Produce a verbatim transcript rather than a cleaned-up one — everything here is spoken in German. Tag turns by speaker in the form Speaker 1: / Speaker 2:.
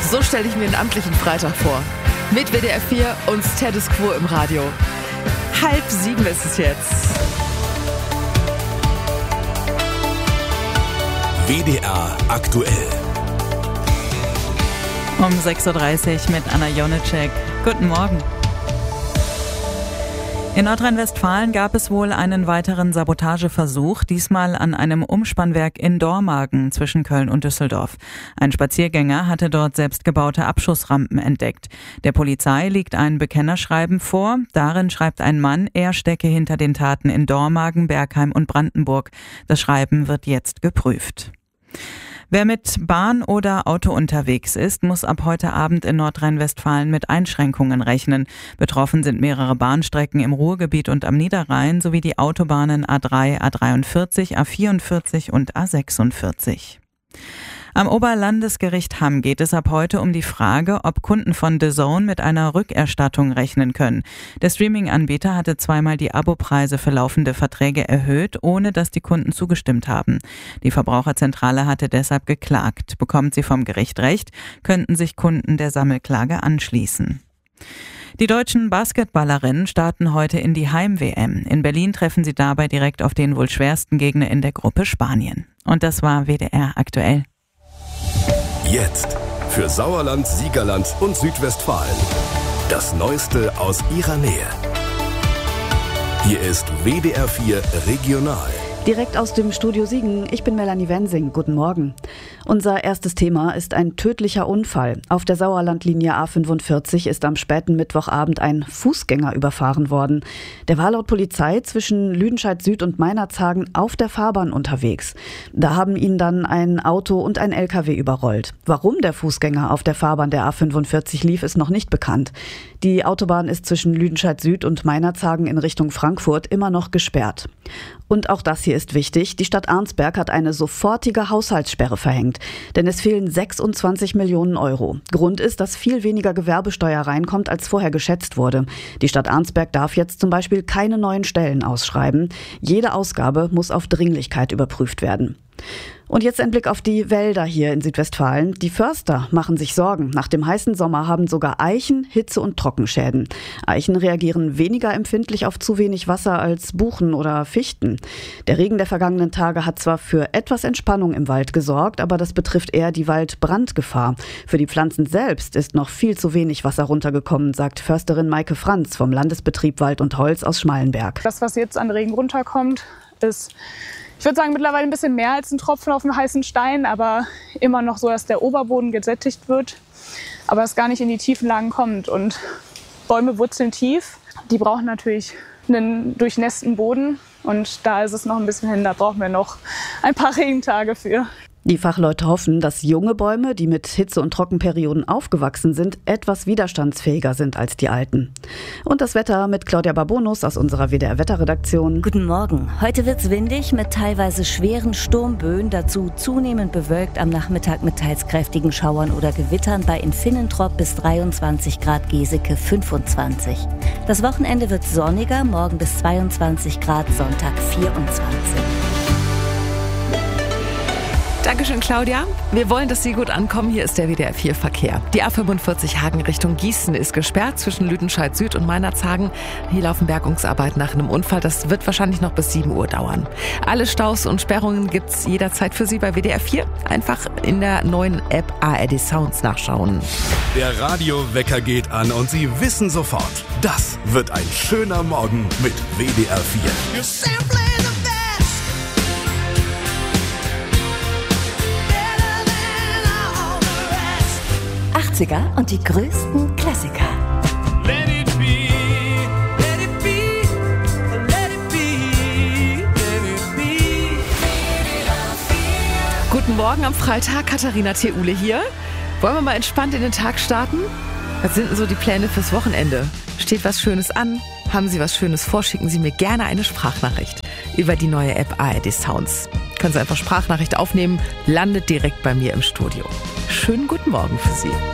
Speaker 1: So stelle ich mir einen amtlichen Freitag vor. Mit W D R vier und Status Quo im Radio. Halb sieben ist es jetzt.
Speaker 2: W D R aktuell.
Speaker 3: Um sechs Uhr dreißig mit Anna Jonitschek. Guten Morgen. In Nordrhein-Westfalen gab es wohl einen weiteren Sabotageversuch, diesmal an einem Umspannwerk in Dormagen zwischen Köln und Düsseldorf. Ein Spaziergänger hatte dort selbstgebaute Abschussrampen entdeckt. Der Polizei liegt ein Bekennerschreiben vor. Darin schreibt ein Mann, er stecke hinter den Taten in Dormagen, Bergheim und Brandenburg. Das Schreiben wird jetzt geprüft. Wer mit Bahn oder Auto unterwegs ist, muss ab heute Abend in Nordrhein-Westfalen mit Einschränkungen rechnen. Betroffen sind mehrere Bahnstrecken im Ruhrgebiet und am Niederrhein sowie die Autobahnen A drei, A dreiundvierzig, A vierundvierzig und A sechsundvierzig. Am Oberlandesgericht Hamm geht es ab heute um die Frage, ob Kunden von D A Z N mit einer Rückerstattung rechnen können. Der Streaming-Anbieter hatte zweimal die Abopreise für laufende Verträge erhöht, ohne dass die Kunden zugestimmt haben. Die Verbraucherzentrale hatte deshalb geklagt. Bekommt sie vom Gericht Recht, könnten sich Kunden der Sammelklage anschließen. Die deutschen Basketballerinnen starten heute in die Heim-W M. In Berlin treffen sie dabei direkt auf den wohl schwersten Gegner in der Gruppe Spanien. Und das war W D R aktuell.
Speaker 2: Jetzt für Sauerland, Siegerland und Südwestfalen. Das Neueste aus ihrer Nähe. Hier ist W D R vier Regional.
Speaker 4: Direkt aus dem Studio Siegen, ich bin Melanie Wensing. Guten Morgen. Unser erstes Thema ist ein tödlicher Unfall. Auf der Sauerlandlinie A fünfundvierzig ist am späten Mittwochabend ein Fußgänger überfahren worden. Der war laut Polizei zwischen Lüdenscheid Süd und Meinerzhagen auf der Fahrbahn unterwegs. Da haben ihn dann ein Auto und ein L K W überrollt. Warum der Fußgänger auf der Fahrbahn der A fünfundvierzig lief, ist noch nicht bekannt. Die Autobahn ist zwischen Lüdenscheid Süd und Meinerzhagen in Richtung Frankfurt immer noch gesperrt. Und auch das hier ist wichtig. Die Stadt Arnsberg hat eine sofortige Haushaltssperre verhängt. Denn es fehlen sechsundzwanzig Millionen Euro. Grund ist, dass viel weniger Gewerbesteuer reinkommt, als vorher geschätzt wurde. Die Stadt Arnsberg darf jetzt zum Beispiel keine neuen Stellen ausschreiben. Jede Ausgabe muss auf Dringlichkeit überprüft werden. Und jetzt ein Blick auf die Wälder hier in Südwestfalen. Die Förster machen sich Sorgen. Nach dem heißen Sommer haben sogar Eichen Hitze- und Trockenschäden. Eichen reagieren weniger empfindlich auf zu wenig Wasser als Buchen oder Fichten. Der Regen der vergangenen Tage hat zwar für etwas Entspannung im Wald gesorgt, aber das betrifft eher die Waldbrandgefahr. Für die Pflanzen selbst ist noch viel zu wenig Wasser runtergekommen, sagt Försterin Maike Franz vom Landesbetrieb Wald und Holz aus Schmallenberg.
Speaker 5: Das, was jetzt an Regen runterkommt, ist, ich würde sagen, mittlerweile ein bisschen mehr als ein Tropfen auf einen heißen Stein, aber immer noch so, dass der Oberboden gesättigt wird, aber es gar nicht in die tiefen Lagen kommt. Und Bäume wurzeln tief, die brauchen natürlich einen durchnässten Boden und da ist es noch ein bisschen hin, da brauchen wir noch ein paar Regentage für.
Speaker 4: Die Fachleute hoffen, dass junge Bäume, die mit Hitze- und Trockenperioden aufgewachsen sind, etwas widerstandsfähiger sind als die alten. Und das Wetter mit Claudia Barbonus aus unserer W D R-Wetterredaktion.
Speaker 6: Guten Morgen. Heute wird's windig mit teilweise schweren Sturmböen, dazu zunehmend bewölkt am Nachmittag mit teils kräftigen Schauern oder Gewittern bei Infinnentrop bis dreiundzwanzig Grad, Geseke fünfundzwanzig. Das Wochenende wird sonniger, morgen bis zweiundzwanzig Grad, Sonntag vierundzwanzig.
Speaker 1: Dankeschön, Claudia. Wir wollen, dass Sie gut ankommen. Hier ist der W D R vier Verkehr. Die A fünfundvierzig Hagen Richtung Gießen ist gesperrt zwischen Lüdenscheid Süd und Meinerzhagen. Hier laufen Bergungsarbeiten nach einem Unfall. Das wird wahrscheinlich noch bis sieben Uhr dauern. Alle Staus und Sperrungen gibt's jederzeit für Sie bei W D R vier. Einfach in der neuen App A R D Sounds nachschauen.
Speaker 2: Der Radiowecker geht an und Sie wissen sofort, das wird ein schöner Morgen mit W D R vier.
Speaker 6: achtziger und die größten Klassiker.
Speaker 7: Let it be, let it be, let it be, let it be.
Speaker 1: Guten Morgen am Freitag, Katharina Theule hier. Wollen wir mal entspannt in den Tag starten? Was sind denn so die Pläne fürs Wochenende? Steht was Schönes an? Haben Sie was Schönes vor? Schicken Sie mir gerne eine Sprachnachricht über die neue App A R D Sounds. Können Sie einfach Sprachnachricht aufnehmen, landet direkt bei mir im Studio. Schönen guten Morgen für Sie.